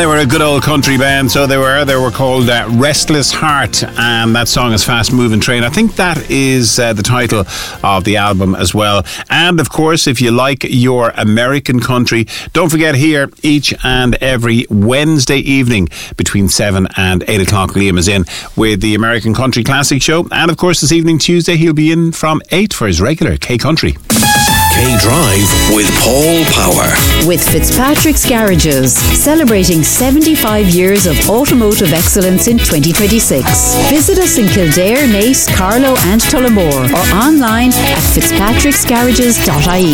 they were a good old country band, so they were called Restless Heart, and that song is Fast Moving Train. I think that is the title of the album as well. And of course, if you like your American country, don't forget here each and every Wednesday evening between 7 and 8 o'clock, Liam is in with the American Country Classic Show. And of course, this evening, Tuesday, he'll be in from 8 for his regular K-Country. K-Drive with Paul Power. With Fitzpatrick's Garages, celebrating 75 years of automotive excellence in 2026. Visit us in Kildare, Naas, Carlow and Tullamore, or online at fitzpatricksgarages.ie.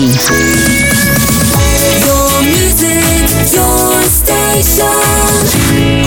Your music, your station,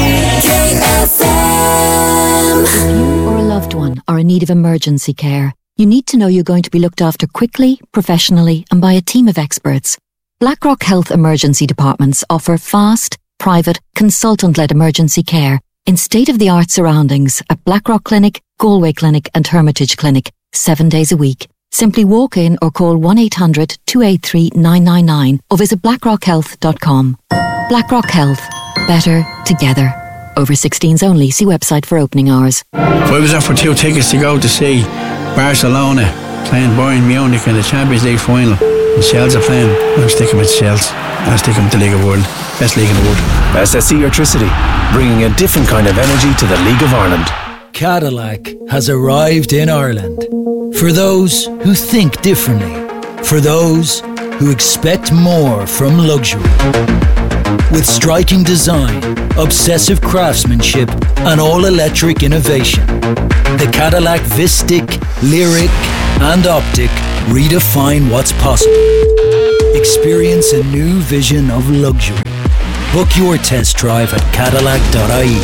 KFM. You or a loved one are in need of emergency care. You need to know you're going to be looked after quickly, professionally, and by a team of experts. BlackRock Health Emergency Departments offer fast, private, consultant-led emergency care in state-of-the-art surroundings at BlackRock Clinic, Galway Clinic and Hermitage Clinic, 7 days a week. Simply walk in or call 1-800-283-999 or visit blackrockhealth.com. BlackRock Health. Better together. Over 16s only. See website for opening hours. If I was offered 2 tickets to go to see Barcelona playing Bayern Munich in the Champions League final, and Shels are playing, I'm sticking with Shels. I'm sticking with the League of World. Best league in the world. SSE Electricity, bringing a different kind of energy to the League of Ireland. Cadillac has arrived in Ireland. For those who think differently. For those who expect more from luxury. With striking design, obsessive craftsmanship, and all-electric innovation, the Cadillac Vistic, Lyric, and Optic redefine what's possible. Experience a new vision of luxury. Book your test drive at Cadillac.ie.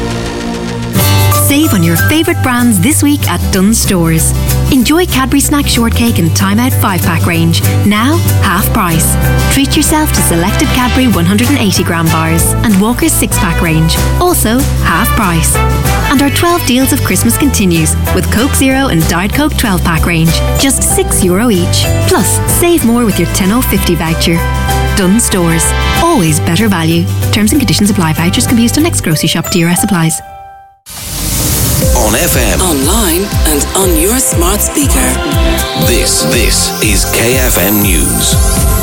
Save on your favourite brands this week at Dunnes Stores. Enjoy Cadbury Snack Shortcake and Time Out 5-pack range, now half price. Treat yourself to selected Cadbury 180-gram bars and Walker's 6-pack range, also half price. And our 12 deals of Christmas continues with Coke Zero and Diet Coke 12-pack range, just €6 each. Plus, save more with your 10.50 voucher. Dunnes Stores, always better value. Terms and conditions apply. Vouchers can be used on next grocery shop. DRS supplies. On FM, online and on your smart speaker. This is KFM News.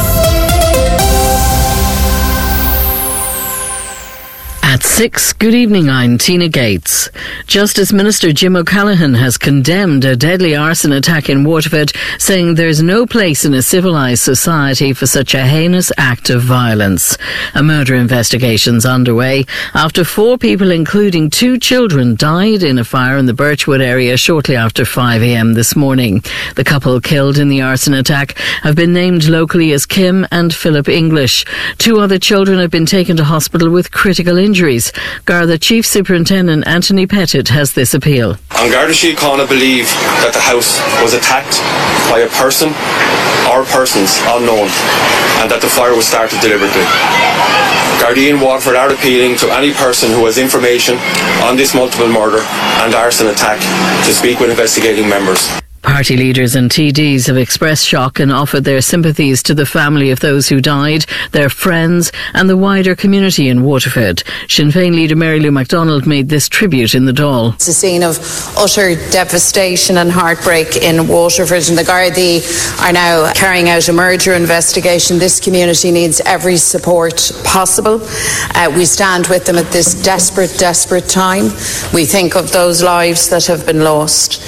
At 6, good evening, I'm Tina Gates. Justice Minister Jim O'Callaghan has condemned a deadly arson attack in Waterford, saying there's no place in a civilised society for such a heinous act of violence. A murder investigation's underway after 4 people, including 2 children, died in a fire in the Birchwood area shortly after 5 a.m. this morning. The couple killed in the arson attack have been named locally as Kim and Philip English. 2 other children have been taken to hospital with critical injuries. Garda Chief Superintendent Anthony Pettit has this appeal. An Garda Síochána believe that the house was attacked by a person or persons unknown and that the fire was started deliberately. Gardaí Waterford are appealing to any person who has information on this multiple murder and arson attack to speak with investigating members. Party leaders and TDs have expressed shock and offered their sympathies to the family of those who died, their friends and the wider community in Waterford. Sinn Féin leader Mary Lou MacDonald made this tribute in the Dáil. It's a scene of utter devastation and heartbreak in Waterford, and the Gardaí are now carrying out a murder investigation. This community needs every support possible. We stand with them at this desperate time. We think of those lives that have been lost.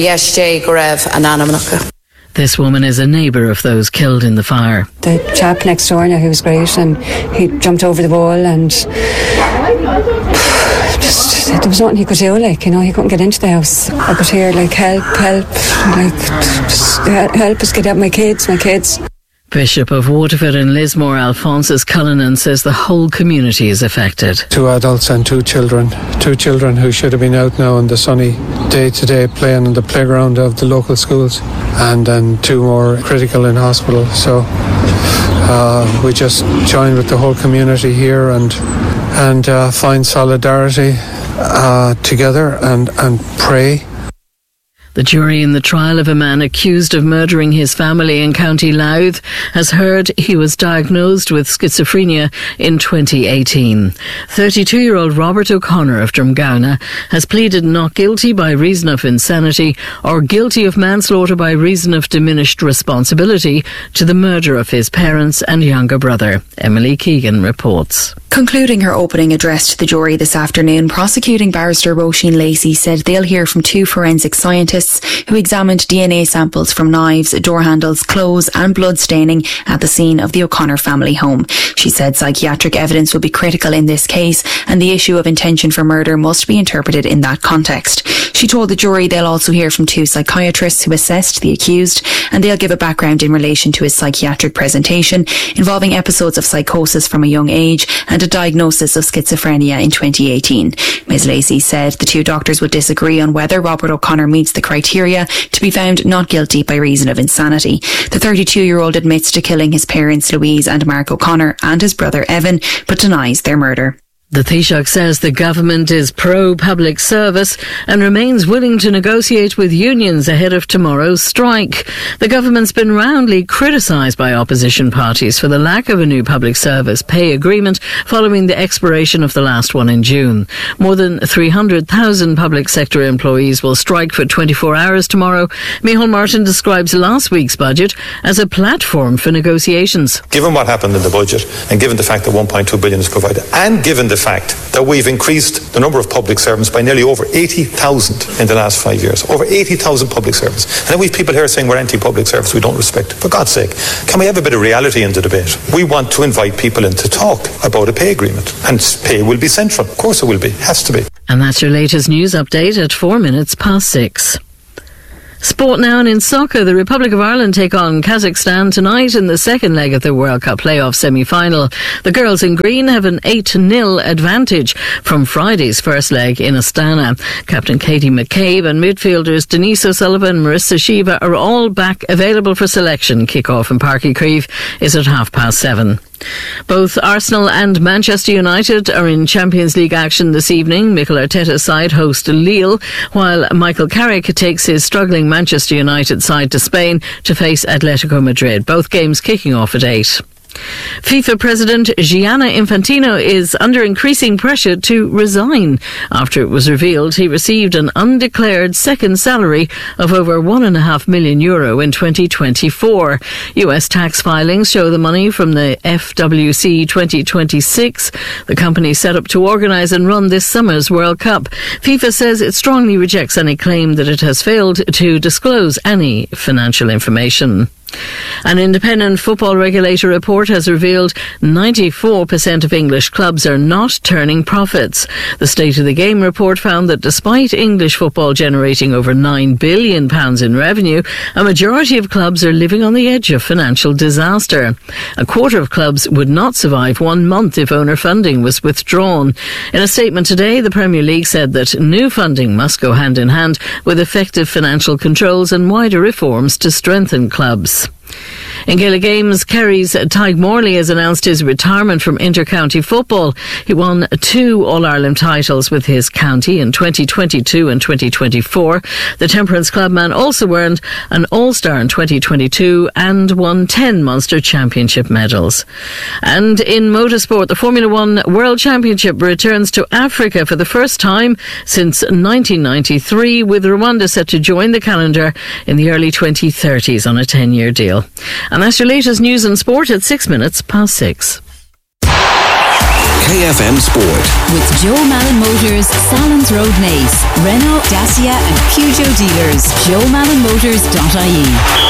This woman is a neighbour of those killed in the fire. The chap next door now, he was great, and he jumped over the wall and just, there was nothing he could do, he couldn't get into the house. I could hear help, just help us get out my kids. Bishop of Waterford and Lismore Alphonsus Cullinan says the whole community is affected. 2 adults and 2 children. 2 children who should have been out now on the sunny day-to-day playing on the playground of the local schools, and then 2 more critical in hospital. So we just join with the whole community here and find solidarity together and pray. The jury in the trial of a man accused of murdering his family in County Louth has heard he was diagnosed with schizophrenia in 2018. 32-year-old Robert O'Connor of Drumgownagh has pleaded not guilty by reason of insanity or guilty of manslaughter by reason of diminished responsibility to the murder of his parents and younger brother. Emily Keegan reports. Concluding her opening address to the jury this afternoon, prosecuting barrister Roisin Lacey said they'll hear from 2 forensic scientists who examined DNA samples from knives, door handles, clothes and blood staining at the scene of the O'Connor family home. She said psychiatric evidence will be critical in this case and the issue of intention for murder must be interpreted in that context. She told the jury they'll also hear from 2 psychiatrists who assessed the accused and they'll give a background in relation to his psychiatric presentation involving episodes of psychosis from a young age and a diagnosis of schizophrenia in 2018. Ms Lacey said the 2 doctors would disagree on whether Robert O'Connor meets the criteria to be found not guilty by reason of insanity. The 32-year-old admits to killing his parents Louise and Mark O'Connor and his brother Evan, but denies their murder. The Taoiseach says the government is pro-public service and remains willing to negotiate with unions ahead of tomorrow's strike. The government's been roundly criticised by opposition parties for the lack of a new public service pay agreement following the expiration of the last one in June. More than 300,000 public sector employees will strike for 24 hours tomorrow. Micheál Martin describes last week's budget as a platform for negotiations. Given what happened in the budget and given the fact that 1.2 billion is provided and given the fact that we've increased the number of public servants by nearly over 80,000 in the last 5 years. Over 80,000 public servants. And then we've people here saying we're anti-public service, we don't respect. For God's sake, can we have a bit of reality in the debate? We want to invite people in to talk about a pay agreement. And pay will be central. Of course it will be. Has to be. And that's your latest news update at 6:04. Sport now, and in soccer, the Republic of Ireland take on Kazakhstan tonight in the second leg of the World Cup playoff semi-final. The girls in green have an 8-0 advantage from Friday's first leg in Astana. Captain Katie McCabe and midfielders Denise O'Sullivan and Marissa Shiva are all back available for selection. Kick-off in Páirc Uí Chaoimh is at 7:30. Both Arsenal and Manchester United are in Champions League action this evening. Mikel Arteta's side host Lille, while Michael Carrick takes his struggling Manchester United side to Spain to face Atletico Madrid. Both games kicking off at 8. FIFA President Gianni Infantino is under increasing pressure to resign after it was revealed he received an undeclared second salary of over €1.5 million in 2024. US tax filings show the money from the FWC 2026, the company set up to organise and run this summer's World Cup. FIFA says it strongly rejects any claim that it has failed to disclose any financial information. An independent football regulator report has revealed 94% of English clubs are not turning profits. The State of the Game report found that despite English football generating over £9 billion in revenue, a majority of clubs are living on the edge of financial disaster. A quarter of clubs would not survive 1 month if owner funding was withdrawn. In a statement today, the Premier League said that new funding must go hand in hand with effective financial controls and wider reforms to strengthen clubs. In Gaelic Games, Kerry's Tadhg Morley has announced his retirement from inter-county football. He won 2 All-Ireland titles with his county in 2022 and 2024. The Temperance Clubman also earned an All-Star in 2022 and won 10 Munster Championship medals. And in motorsport, the Formula One World Championship returns to Africa for the first time since 1993, with Rwanda set to join the calendar in the early 2030s on a 10-year deal. And that's your latest news and sport at 6:06. KFM Sport. With Joe Malin Motors, Salons Road Naas, Renault, Dacia and Peugeot dealers. JoeMalinMotors.ie.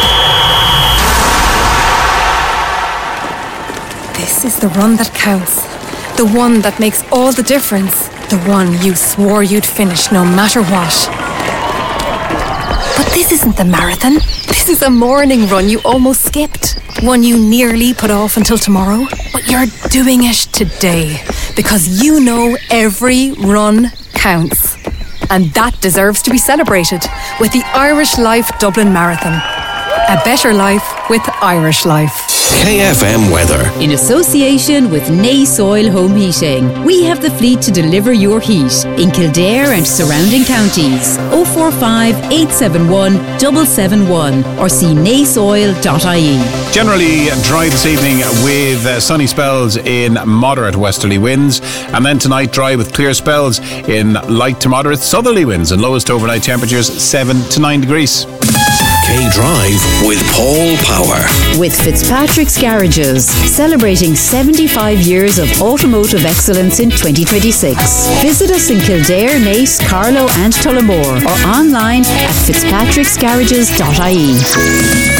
This is the run that counts. The one that makes all the difference. The one you swore you'd finish no matter what. But this isn't the marathon. This is a morning run you almost skipped. One you nearly put off until tomorrow. But you're doing it today. Because you know every run counts. And that deserves to be celebrated with the Irish Life Dublin Marathon. A better life with Irish Life. KFM weather. In association with Nace Oil Home Heating, we have the fleet to deliver your heat in Kildare and surrounding counties. 045 871 771 or see naceoil.ie. Generally dry this evening with sunny spells in moderate westerly winds, and then tonight dry with clear spells in light to moderate southerly winds and lowest overnight temperatures 7 to 9 degrees. K-Drive with Paul Power. With Fitzpatrick's Garages, celebrating 75 years of automotive excellence in 2026. Visit us in Kildare, Nace, Carlow and Tullamore or online at fitzpatricksgarages.ie.